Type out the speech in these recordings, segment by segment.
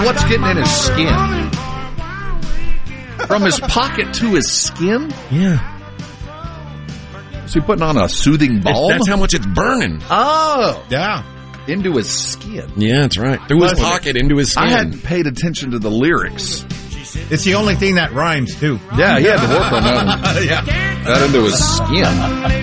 what's getting in his skin? From his pocket to his skin? Yeah. Is he putting on a soothing balm? That's how much it's burning. Oh. Yeah. Into his skin. Yeah, that's right. Through his pocket, into his skin. I hadn't paid attention to the lyrics. It's the only thing that rhymes, too. Yeah, he had to work on that one. Yeah. That into his skin.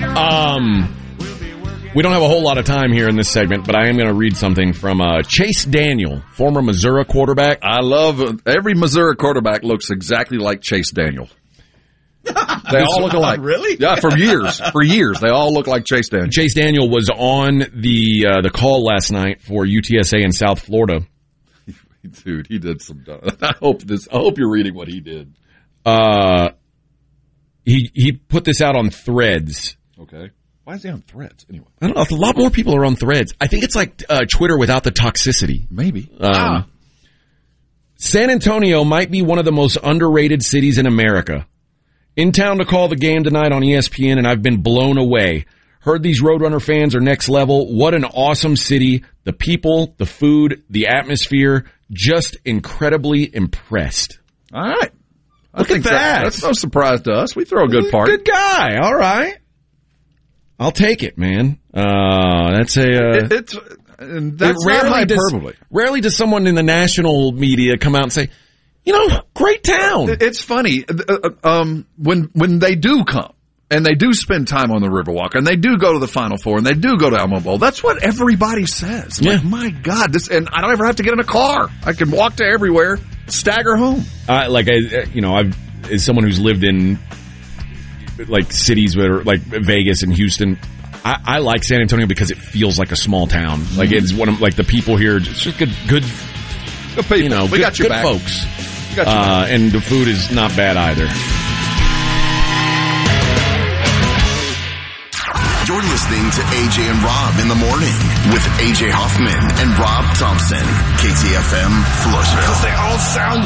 We don't have a whole lot of time here in this segment, but I am going to read something from Chase Daniel, former Missouri quarterback. I love every Missouri quarterback looks exactly like Chase Daniel. They all look alike. Really? Yeah, for years. For years, they all look like Chase Daniel. Chase Daniel was on the call last night for UTSA in South Florida. Dude, he did some. I hope you're reading what he did. He put this out on Threads. Okay. Why is he on Threads anyway? I don't know. A lot more people are on Threads. I think it's like Twitter without the toxicity. Maybe. San Antonio might be one of the most underrated cities in America. In town to call the game tonight on ESPN, and I've been blown away. Heard these Roadrunner fans are next level. What an awesome city. The people, the food, the atmosphere, just incredibly impressed. All right. Look at that. That's no surprise to us. We throw a good party. Good guy. All right. I'll take it, man. That's that's not hyperbole. Rarely does someone in the national media come out and say, great town. It's funny. When they do come and they do spend time on the Riverwalk and they do go to the Final Four and they do go to Alamo Bowl, that's what everybody says. Yeah. Like, my God, and I don't ever have to get in a car. I can walk to everywhere, stagger home. As someone who's lived in like cities where like Vegas and Houston, I like San Antonio because it feels like a small town. Like it's one of like the people here, just good people. We got your good back. folks. And the food is not bad either. You're listening to AJ and Rob in the morning with AJ Hoffman and Rob Thompson. KTFM, Floresville. Because they all sound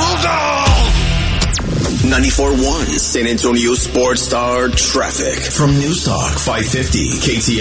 brutal. 94.1 San Antonio Sports Star traffic from News Talk 550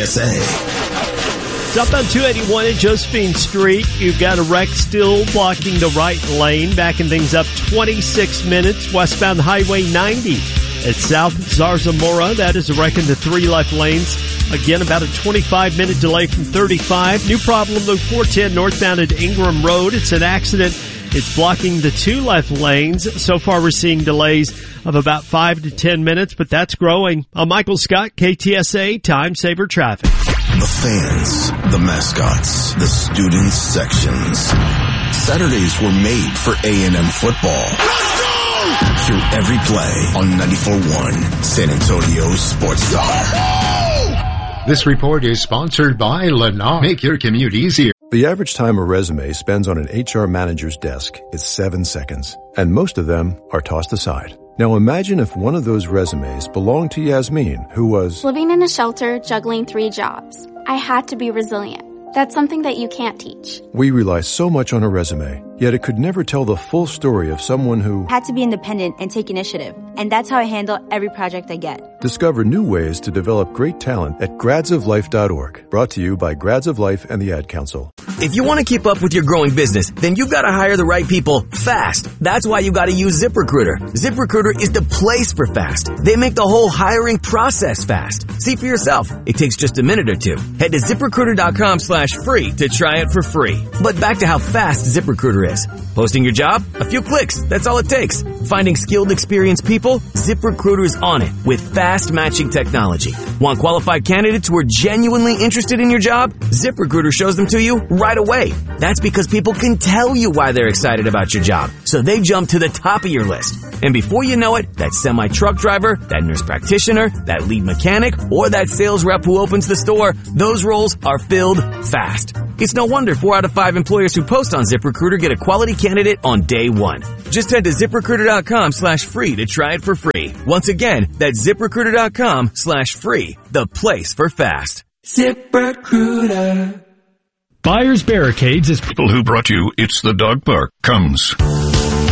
KTSA. Southbound 281 at Josephine Street. You've got a wreck still blocking the right lane, backing things up 26 minutes. Westbound Highway 90 at South Zarzamora. That is a wreck in the 3 left lanes. Again, about a 25-minute delay from 35. New problem, Loop 410 northbound at Ingram Road. It's an accident. It's blocking the 2 left lanes. So far, we're seeing delays of about 5 to 10 minutes, but that's growing. I'm Michael Scott, KTSA Time Saver Traffic. The fans, the mascots, the student sections. Saturdays were made for A&M football. Hear every play on 94.1 San Antonio Sports Star. This report is sponsored by Lennar. Make your commute easier. The average time a resume spends on an HR manager's desk is 7 seconds, and most of them are tossed aside. Now imagine if one of those resumes belonged to Yasmin, who was living in a shelter, juggling 3 jobs. I had to be resilient. That's something that you can't teach. We rely so much on a resume, yet it could never tell the full story of someone who had to be independent and take initiative. And that's how I handle every project I get. Discover new ways to develop great talent at gradsoflife.org. Brought to you by Grads of Life and the Ad Council. If you want to keep up with your growing business, then you've got to hire the right people fast. That's why you got to use ZipRecruiter. ZipRecruiter is the place for fast. They make the whole hiring process fast. See for yourself. It takes just a minute or two. Head to ZipRecruiter.com/free to try it for free. But back to how fast ZipRecruiter is. Posting your job? A few clicks. That's all it takes. Finding skilled, experienced people? ZipRecruiter is on it with fast matching technology. Want qualified candidates who are genuinely interested in your job? ZipRecruiter shows them to you right away. That's because people can tell you why they're excited about your job. So they jump to the top of your list. And before you know it, that semi-truck driver, that nurse practitioner, that lead mechanic, or that sales rep who opens the store, those roles are filled fast. It's no wonder 4 out of 5 employers who post on ZipRecruiter get a quality candidate on day one. Just head to ZipRecruiter.com/free to try it for free. Once again, that's ZipRecruiter.com/free, the place for fast. ZipRecruiter. Buyers Barricades is people who brought you It's the Dog Park comes.